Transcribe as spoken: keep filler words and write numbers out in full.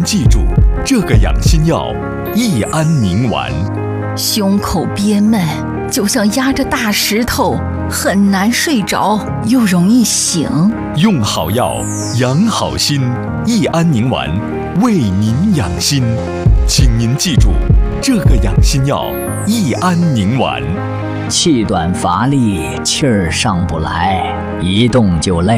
记住，这个养心药益安宁丸。 胸口憋闷，就像压着大石头，很难睡着，又容易醒。 用好药，养好心，益安宁丸为您养心。请您记住，这个养心药益安宁丸。 气短乏力，气儿上不来，一动就累。